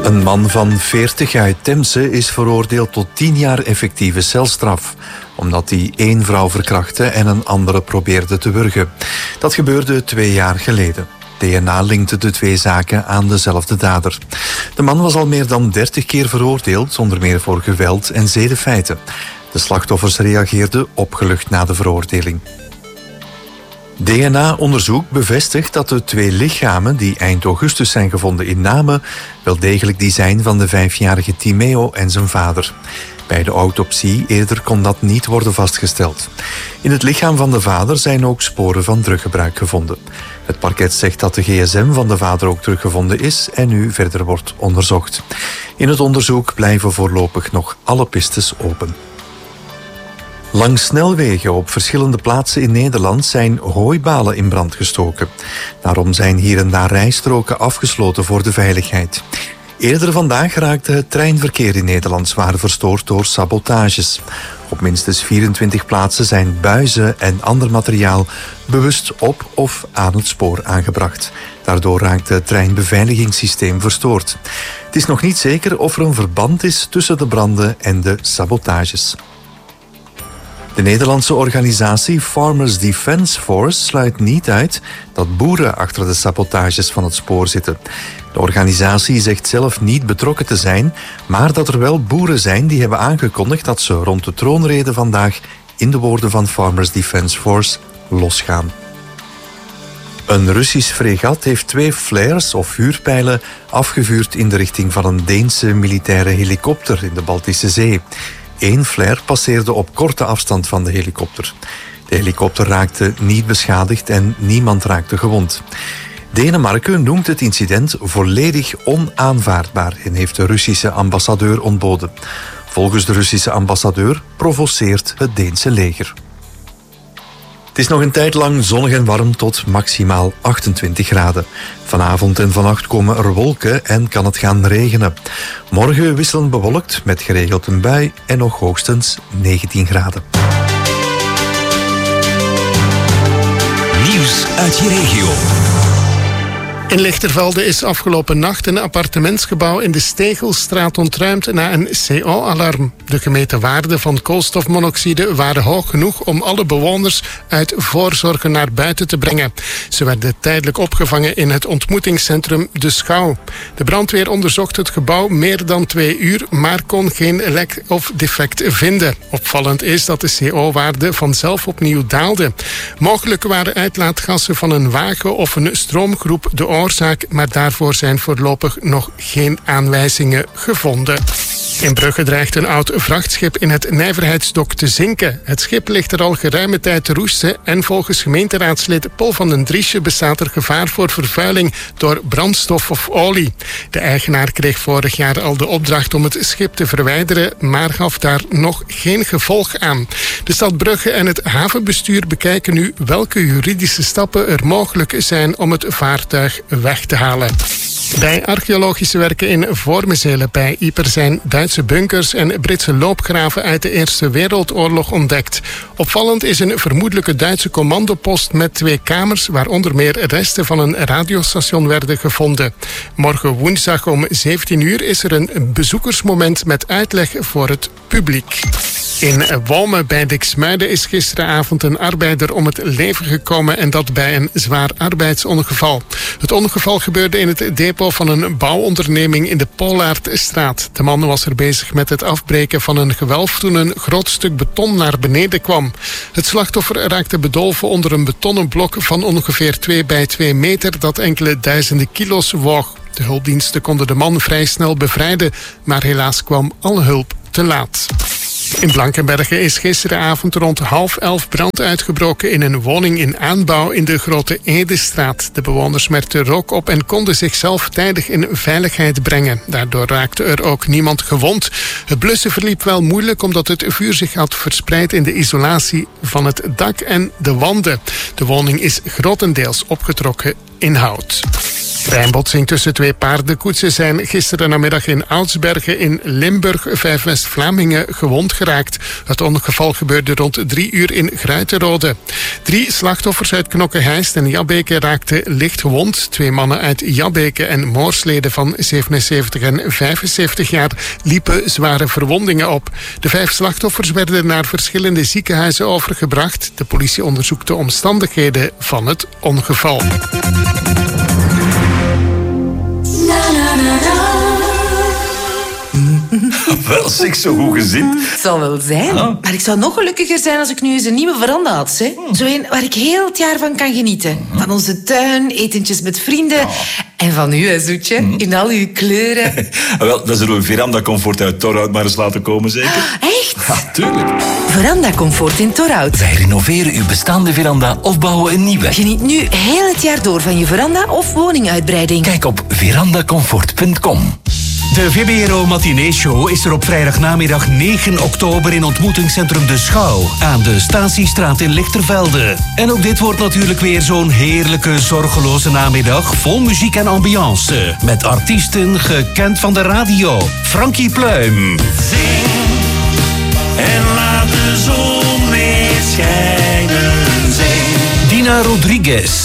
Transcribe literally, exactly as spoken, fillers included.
Een man van veertig uit Temse is veroordeeld tot tien jaar effectieve celstraf, omdat hij één vrouw verkrachtte en een andere probeerde te wurgen. Dat gebeurde twee jaar geleden. D N A linkte de twee zaken aan dezelfde dader. De man was al meer dan dertig keer veroordeeld, onder meer voor geweld en zedenfeiten. De slachtoffers reageerden opgelucht na de veroordeling. D N A-onderzoek bevestigt dat de twee lichamen die eind augustus zijn gevonden in Namen wel degelijk die zijn van de vijfjarige Timeo en zijn vader. Bij de autopsie eerder kon dat niet worden vastgesteld. In het lichaam van de vader zijn ook sporen van druggebruik gevonden. Het parket zegt dat de gsm van de vader ook teruggevonden is en nu verder wordt onderzocht. In het onderzoek blijven voorlopig nog alle pistes open. Langs snelwegen op verschillende plaatsen in Nederland zijn hooibalen in brand gestoken. Daarom zijn hier en daar rijstroken afgesloten voor de veiligheid. Eerder vandaag raakte het treinverkeer in Nederland zwaar verstoord door sabotages. Op minstens vierentwintig plaatsen zijn buizen en ander materiaal bewust op of aan het spoor aangebracht. Daardoor raakt het treinbeveiligingssysteem verstoord. Het is nog niet zeker of er een verband is tussen de branden en de sabotages. De Nederlandse organisatie Farmers Defence Force sluit niet uit dat boeren achter de sabotages van het spoor zitten. De organisatie zegt zelf niet betrokken te zijn, maar dat er wel boeren zijn die hebben aangekondigd dat ze rond de troonrede vandaag, in de woorden van Farmers Defence Force, losgaan. Een Russisch fregat heeft twee flares of vuurpijlen afgevuurd in de richting van een Deense militaire helikopter in de Baltische Zee. Eén flare passeerde op korte afstand van de helikopter. De helikopter raakte niet beschadigd en niemand raakte gewond. Denemarken noemt het incident volledig onaanvaardbaar en heeft de Russische ambassadeur ontboden. Volgens de Russische ambassadeur provoceert het Deense leger. Het is nog een tijd lang zonnig en warm tot maximaal achtentwintig graden. Vanavond en vannacht komen er wolken en kan het gaan regenen. Morgen wisselend bewolkt met geregeld een bui en nog hoogstens negentien graden. Nieuws uit je regio. In Lichtervelde is afgelopen nacht een appartementsgebouw in de Stegelstraat ontruimd na een C O-alarm. De gemeten waarden van koolstofmonoxide waren hoog genoeg om alle bewoners uit voorzorg naar buiten te brengen. Ze werden tijdelijk opgevangen in het ontmoetingscentrum De Schouw. De brandweer onderzocht het gebouw meer dan twee uur, maar kon geen lek of defect vinden. Opvallend is dat de C O-waarde vanzelf opnieuw daalde. Mogelijk waren uitlaatgassen van een wagen of een stroomgroep de oorzaak, maar daarvoor zijn voorlopig nog geen aanwijzingen gevonden. In Brugge dreigt een oud vrachtschip in het Nijverheidsdok te zinken. Het schip ligt er al geruime tijd te roesten en volgens gemeenteraadslid Paul van den Driesje bestaat er gevaar voor vervuiling door brandstof of olie. De eigenaar kreeg vorig jaar al de opdracht om het schip te verwijderen, maar gaf daar nog geen gevolg aan. De stad Brugge en het havenbestuur bekijken nu welke juridische stappen er mogelijk zijn om het vaartuig weg te halen. Bij archeologische werken in Voormezele bij Ieper zijn Duitse bunkers en Britse loopgraven uit de Eerste Wereldoorlog ontdekt. Opvallend is een vermoedelijke Duitse commandopost met twee kamers waar onder meer resten van een radiostation werden gevonden. Morgen woensdag om zeventien uur is er een bezoekersmoment met uitleg voor het publiek. In Walmen bij Diksmuiden is gisteravond een arbeider om het leven gekomen en dat bij een zwaar arbeidsongeval. Het ongeval gebeurde in het depot van een bouwonderneming in de Polaardstraat. De man was er bezig met het afbreken van een gewelf toen een groot stuk beton naar beneden kwam. Het slachtoffer raakte bedolven onder een betonnen blok van ongeveer twee bij twee meter dat enkele duizenden kilo's woog. De hulpdiensten konden de man vrij snel bevrijden, maar helaas kwam alle hulp te laat. In Blankenberge is gisteravond rond half elf brand uitgebroken in een woning in aanbouw in de Grote Edestraat. De bewoners merkten rook op en konden zichzelf tijdig in veiligheid brengen. Daardoor raakte er ook niemand gewond. Het blussen verliep wel moeilijk omdat het vuur zich had verspreid in de isolatie van het dak en de wanden. De woning is grotendeels opgetrokken in hout. Bij een botsing tussen twee paardenkoetsen zijn gisteren namiddag in Oudsbergen in Limburg vijf West-Vlamingen gewond geraakt. Het ongeval gebeurde rond drie uur in Gruitenrode. Drie slachtoffers uit Knokke-Heist en Jabbeke raakten licht gewond. Twee mannen uit Jabbeke en Moorsleden van zevenenzeventig en vijfenzeventig jaar liepen zware verwondingen op. De vijf slachtoffers werden naar verschillende ziekenhuizen overgebracht. De politie onderzoekt de omstandigheden van het ongeval. Wel, zeg, zo goed gezind. Het zal wel zijn. Oh. Maar ik zou nog gelukkiger zijn als ik nu eens een nieuwe veranda had. Hè? Hmm. Zo een waar ik heel het jaar van kan genieten. Hmm. Van onze tuin, etentjes met vrienden. Oh. En van u, hè, Zoetje. Hmm. In al uw kleuren. Wel, dat zullen we Veranda Comfort uit Torhout maar eens laten komen, zeker? Oh, echt? Ja, tuurlijk. Veranda Comfort in Torhout. Wij renoveren uw bestaande veranda of bouwen een nieuwe. Geniet nu heel het jaar door van je veranda of woninguitbreiding. Kijk op verandacomfort punt com. De V B R O Matinee Show is er op vrijdagnamiddag negen oktober in ontmoetingscentrum De Schouw aan de Statiestraat in Lichtervelde. En ook dit wordt natuurlijk weer zo'n heerlijke, zorgeloze namiddag vol muziek en ambiance. Met artiesten gekend van de radio. Frankie Pluim. Zing en laat de zon weer schijnen. Zing. Dina Rodriguez.